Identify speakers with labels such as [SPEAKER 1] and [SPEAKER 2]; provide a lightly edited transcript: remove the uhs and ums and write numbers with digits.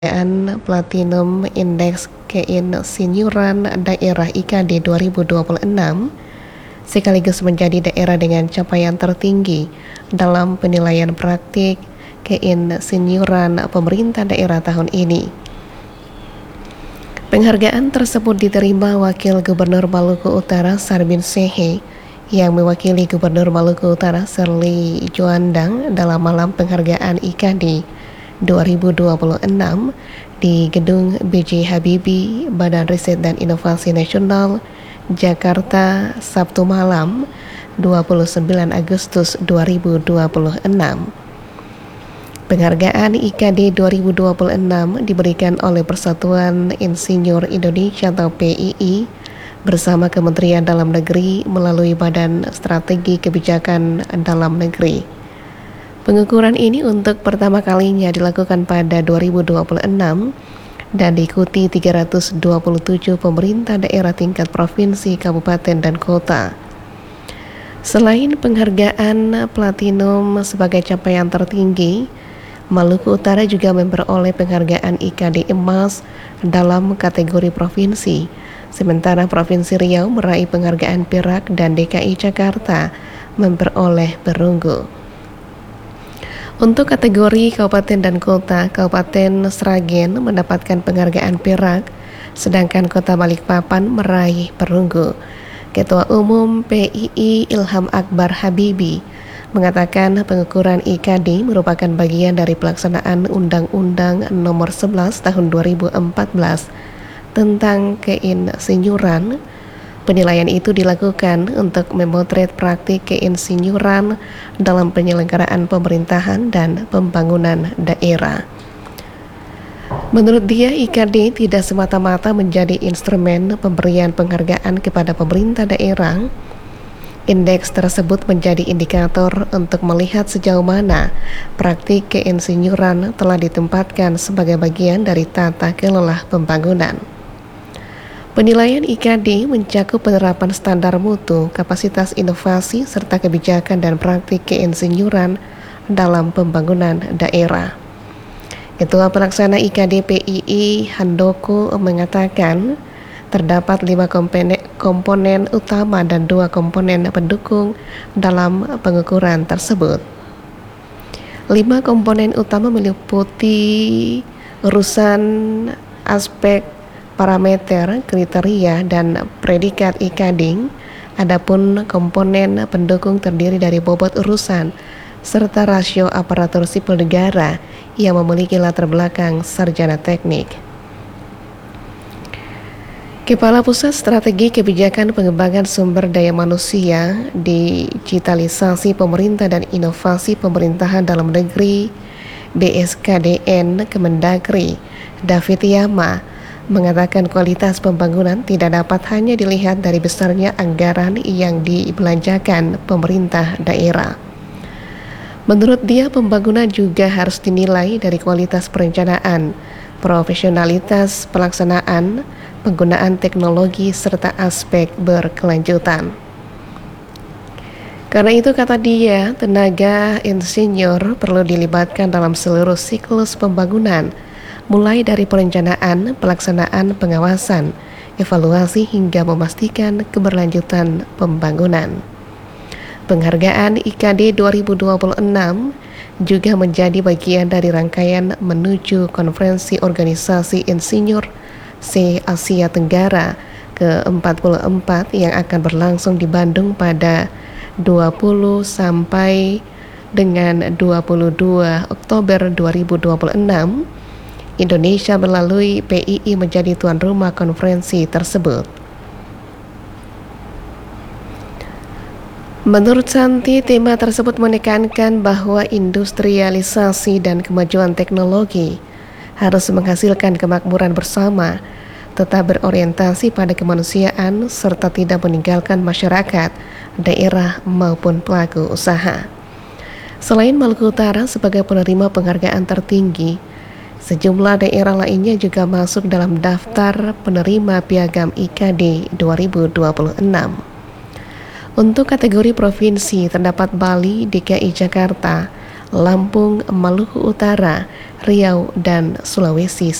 [SPEAKER 1] Platinum Indeks Keinsinyuran Daerah IKD 2026 sekaligus menjadi daerah dengan capaian tertinggi dalam penilaian praktik keinsinyuran pemerintah daerah tahun ini. Penghargaan tersebut diterima Wakil Gubernur Maluku Utara Sarbin Sehe yang mewakili Gubernur Maluku Utara Serly Juandang dalam malam penghargaan IKD 2026 di Gedung B.J. Habibie, Badan Riset dan Inovasi Nasional, Jakarta, Sabtu malam 29 Agustus 2026. Penghargaan IKD 2026 diberikan oleh Persatuan Insinyur Indonesia atau PII bersama Kementerian Dalam Negeri melalui Badan Strategi Kebijakan Dalam Negeri. Pengukuran ini untuk pertama kalinya dilakukan pada 2026 dan diikuti 327 pemerintah daerah tingkat provinsi, kabupaten, dan kota. Selain penghargaan platinum sebagai capaian tertinggi, Maluku Utara juga memperoleh penghargaan IKD emas dalam kategori provinsi, sementara Provinsi Riau meraih penghargaan perak dan DKI Jakarta memperoleh perunggu. Untuk kategori kabupaten dan kota, Kabupaten Sragen mendapatkan penghargaan perak, sedangkan Kota Balikpapan meraih perunggu. Ketua Umum PII Ilham Akbar Habibie mengatakan pengukuran IKD merupakan bagian dari pelaksanaan Undang-Undang Nomor 11 Tahun 2014 tentang keinsinyuran. Penilaian itu dilakukan untuk memotret praktik keinsinyuran dalam penyelenggaraan pemerintahan dan pembangunan daerah. Menurut dia, IKD tidak semata-mata menjadi instrumen pemberian penghargaan kepada pemerintah daerah. Indeks tersebut menjadi indikator untuk melihat sejauh mana praktik keinsinyuran telah ditempatkan sebagai bagian dari tata kelola pembangunan. Penilaian IKD mencakup penerapan standar mutu, kapasitas inovasi, serta kebijakan dan praktik keinsinyuran dalam pembangunan daerah. Ketua Pelaksana IKD PII Handoko mengatakan terdapat 5 komponen utama dan 2 komponen pendukung dalam pengukuran tersebut. 5 komponen utama meliputi urusan aspek parameter, kriteria, dan predikat IKD. Adapun komponen pendukung terdiri dari bobot urusan serta rasio aparatur sipil negara yang memiliki latar belakang sarjana teknik. Kepala Pusat Strategi Kebijakan Pengembangan Sumber Daya Manusia, Digitalisasi Pemerintah dan Inovasi Pemerintahan Dalam Negeri BSKDN Kemendagri, David Yama, mengatakan kualitas pembangunan tidak dapat hanya dilihat dari besarnya anggaran yang dibelanjakan pemerintah daerah. Menurut dia, pembangunan juga harus dinilai dari kualitas perencanaan, profesionalitas pelaksanaan, penggunaan teknologi, serta aspek berkelanjutan. Karena itu, kata dia, tenaga insinyur perlu dilibatkan dalam seluruh siklus pembangunan, mulai dari perencanaan, pelaksanaan, pengawasan, evaluasi hingga memastikan keberlanjutan pembangunan. Penghargaan IKD 2026 juga menjadi bagian dari rangkaian menuju Konferensi Organisasi Insinyur se-Asia Tenggara ke-44 yang akan berlangsung di Bandung pada 20 sampai dengan 22 Oktober 2026. Indonesia melalui PII menjadi tuan rumah konferensi tersebut. Menurut Santi, tema tersebut menekankan bahwa industrialisasi dan kemajuan teknologi harus menghasilkan kemakmuran bersama, tetap berorientasi pada kemanusiaan, serta tidak meninggalkan masyarakat, daerah maupun pelaku usaha. Selain Maluku Utara sebagai penerima penghargaan tertinggi, sejumlah daerah lainnya juga masuk dalam daftar penerima piagam IKD 2026. Untuk kategori provinsi terdapat Bali, DKI Jakarta, Lampung, Maluku Utara, Riau, dan Sulawesi